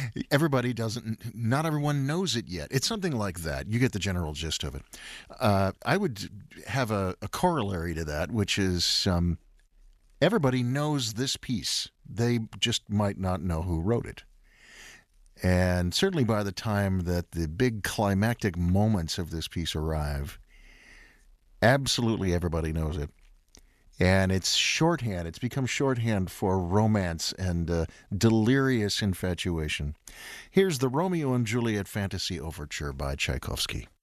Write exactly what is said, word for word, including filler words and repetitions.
Everybody doesn't, not everyone knows it yet. It's something like that. You get the general gist of it. Uh, I would have a, a corollary to that, which is um, everybody knows this piece. They just might not know who wrote it. And certainly by the time that the big climactic moments of this piece arrive, absolutely everybody knows it. And it's shorthand. It's become shorthand for romance and uh, delirious infatuation. Here's the Romeo and Juliet Fantasy Overture by Tchaikovsky.